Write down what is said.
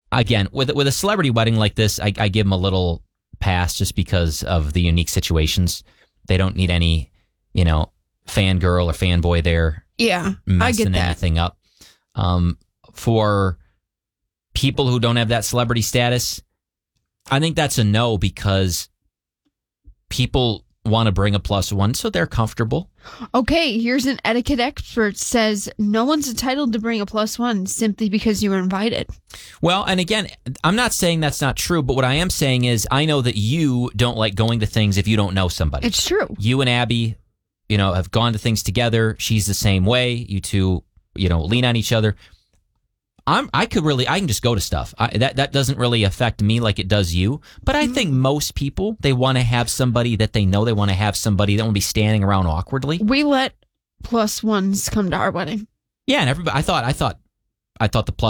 again, with a celebrity wedding like this, I give them a little pass just because of the unique situations. They don't need any, fangirl or fanboy there. Yeah, messing I get that. anything up. For people who don't have that celebrity status, I think that's a no because people want to bring a plus one so they're comfortable. Okay, here's an etiquette expert says no one's entitled to bring a plus one simply because you were invited. Well, and again, I'm not saying that's not true, but what I am saying is I know that you don't like going to things if you don't know somebody. It's true. You and Abby, have gone to things together. She's the same way. You two, lean on each other. I can just go to stuff. That doesn't really affect me like it does you. But I think most people, they want to have somebody that they know. They want to have somebody that won't be standing around awkwardly. We let plus ones come to our wedding. Yeah, and everybody. I thought the plus